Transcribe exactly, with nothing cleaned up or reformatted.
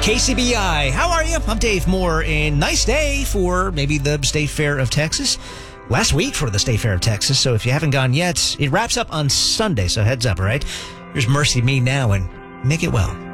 K C B I, how are you? I'm Dave Moore, and nice day for maybe the State Fair of Texas. Last week for the State Fair of Texas, so if you haven't gone yet, it wraps up on Sunday, so heads up, all right? Here's Mercy Me Now, and make it well.